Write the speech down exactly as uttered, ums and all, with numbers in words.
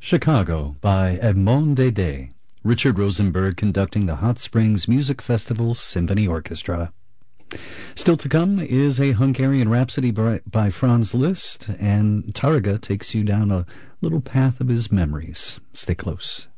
Chicago by Edmond Dede. Richard Rosenberg conducting the Hot Springs Music Festival Symphony Orchestra. Still to come is a Hungarian Rhapsody by, by Franz Liszt, and Taraga takes you down a little path of his memories. Stay close.